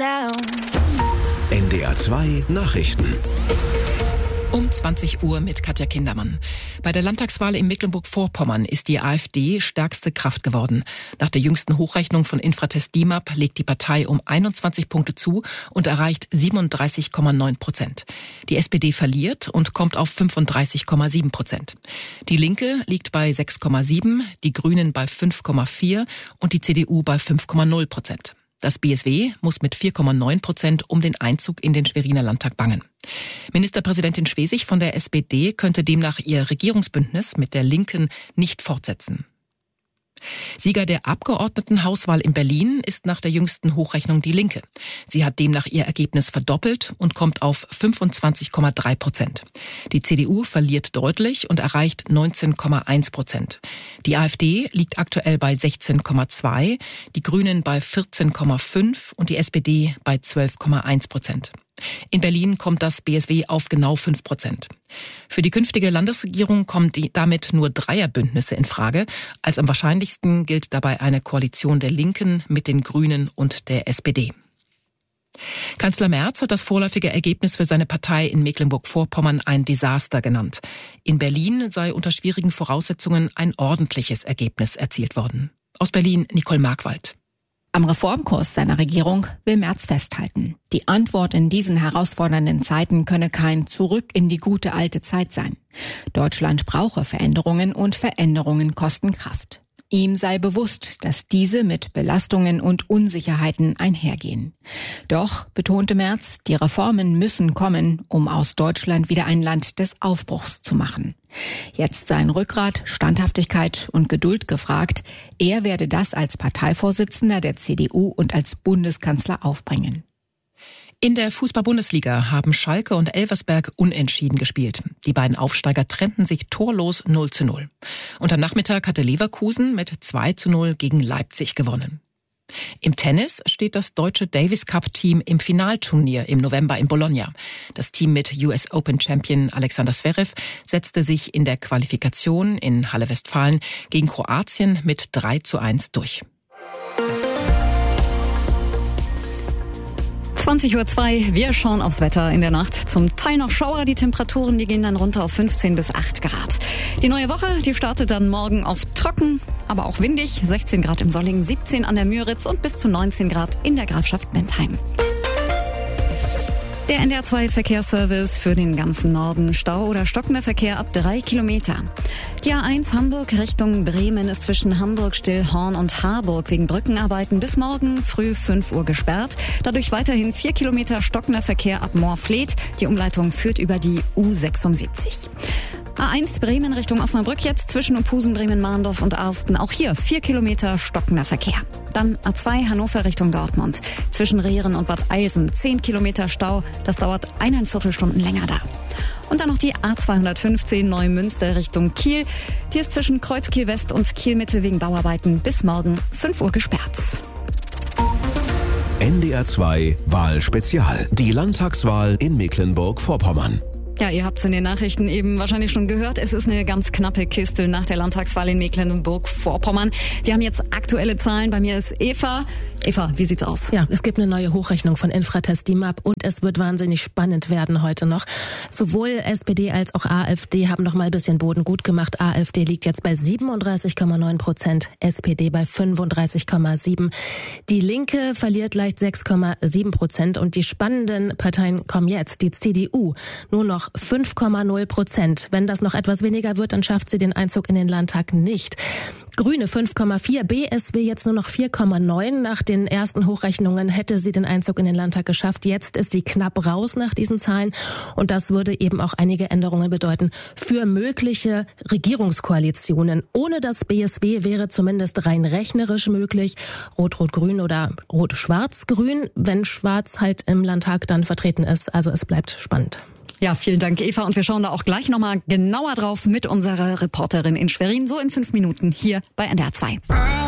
down. NDR 2 Nachrichten. Um 20 Uhr mit Katja Kindermann. Bei der Landtagswahl in Mecklenburg-Vorpommern ist die AfD stärkste Kraft geworden. Nach der jüngsten Hochrechnung von Infratest DIMAP legt die Partei um 21 Punkte zu und erreicht 37,9%. Die SPD verliert und kommt auf 35,7%. Die Linke liegt bei 6,7%, die Grünen bei 5,4% und die CDU bei 5,0%. Das BSW muss mit 4,9% um den Einzug in den Schweriner Landtag bangen. Ministerpräsidentin Schwesig von der SPD könnte demnach ihr Regierungsbündnis mit der Linken nicht fortsetzen. Sieger der Abgeordnetenhauswahl in Berlin ist nach der jüngsten Hochrechnung die Linke. Sie hat demnach ihr Ergebnis verdoppelt und kommt auf 25,3%. Die CDU verliert deutlich und erreicht 19,1%. Die AfD liegt aktuell bei 16,2%, die Grünen bei 14,5% und die SPD bei 12,1%. In Berlin kommt das BSW auf genau 5%. Für die künftige Landesregierung kommen damit nur Dreierbündnisse in Frage. Als am wahrscheinlichsten gilt dabei eine Koalition der Linken mit den Grünen und der SPD. Kanzler Merz hat das vorläufige Ergebnis für seine Partei in Mecklenburg-Vorpommern ein Desaster genannt. In Berlin sei unter schwierigen Voraussetzungen ein ordentliches Ergebnis erzielt worden. Aus Berlin Nicole Markwald. Am Reformkurs seiner Regierung will Merz festhalten. Die Antwort in diesen herausfordernden Zeiten könne kein Zurück in die gute alte Zeit sein. Deutschland brauche Veränderungen und Veränderungen kosten Kraft. Ihm sei bewusst, dass diese mit Belastungen und Unsicherheiten einhergehen. Doch, betonte Merz, die Reformen müssen kommen, um aus Deutschland wieder ein Land des Aufbruchs zu machen. Jetzt seien Rückgrat, Standhaftigkeit und Geduld gefragt. Er werde das als Parteivorsitzender der CDU und als Bundeskanzler aufbringen. In der Fußball-Bundesliga haben Schalke und Elversberg unentschieden gespielt. Die beiden Aufsteiger trennten sich torlos 0:0. Und am Nachmittag hatte Leverkusen mit 2:0 gegen Leipzig gewonnen. Im Tennis steht das deutsche Davis-Cup-Team im Finalturnier im November in Bologna. Das Team mit US-Open-Champion Alexander Zverev setzte sich in der Qualifikation in Halle-Westfalen gegen Kroatien mit 3:1 durch. 20:02 Uhr, wir schauen aufs Wetter in der Nacht. Zum Teil noch Schauer, die Temperaturen, die gehen dann runter auf 15 bis 8 Grad. Die neue Woche, die startet dann morgen auf trocken, aber auch windig. 16 Grad im Sollingen, 17 an der Müritz und bis zu 19 Grad in der Grafschaft Bentheim. Der NDR 2 Verkehrsservice für den ganzen Norden. Stau oder stockender Verkehr ab 3 Kilometer. Die A1 Hamburg Richtung Bremen ist zwischen Hamburg, Stillhorn und Harburg wegen Brückenarbeiten bis morgen früh 5 Uhr gesperrt. Dadurch weiterhin 4 Kilometer stockender Verkehr ab Moorfleet. Die Umleitung führt über die U76. A1 Bremen Richtung Osnabrück jetzt zwischen Opusen, Bremen-Mahndorf und Arsten. Auch hier 4 Kilometer stockender Verkehr. Dann A2 Hannover Richtung Dortmund. Zwischen Rehren und Bad Eilsen 10 Kilometer Stau. Das dauert 1,25 Stunden länger da. Und dann noch die A215 Neumünster Richtung Kiel. Die ist zwischen Kreuzkiel West und Kiel Mitte wegen Bauarbeiten bis morgen 5 Uhr gesperrt. NDR 2 Wahlspezial. Die Landtagswahl in Mecklenburg-Vorpommern. Ja, ihr habt es in den Nachrichten eben wahrscheinlich schon gehört. Es ist eine ganz knappe Kiste nach der Landtagswahl in Mecklenburg-Vorpommern. Wir haben jetzt aktuelle Zahlen. Bei mir ist Eva. Eva, wie sieht's aus? Ja, es gibt eine neue Hochrechnung von Infratest DIMAP und es wird wahnsinnig spannend werden heute noch. Sowohl SPD als auch AfD haben noch mal ein bisschen Boden gut gemacht. AfD liegt jetzt bei 37,9%, SPD bei 35,7%. Die Linke verliert leicht 6,7% und die spannenden Parteien kommen jetzt. Die CDU nur noch 5,0%. Wenn das noch etwas weniger wird, dann schafft sie den Einzug in den Landtag nicht. Grüne 5,4, BSW jetzt nur noch 4,9. Nach den ersten Hochrechnungen hätte sie den Einzug in den Landtag geschafft. Jetzt ist sie knapp raus nach diesen Zahlen. Und das würde eben auch einige Änderungen bedeuten für mögliche Regierungskoalitionen. Ohne das BSW wäre zumindest rein rechnerisch möglich Rot-Rot-Grün oder Rot-Schwarz-Grün, wenn Schwarz halt im Landtag dann vertreten ist. Also es bleibt spannend. Ja, vielen Dank, Eva. Und wir schauen da auch gleich nochmal genauer drauf mit unserer Reporterin in Schwerin. So in 5 Minuten hier bei NDR 2.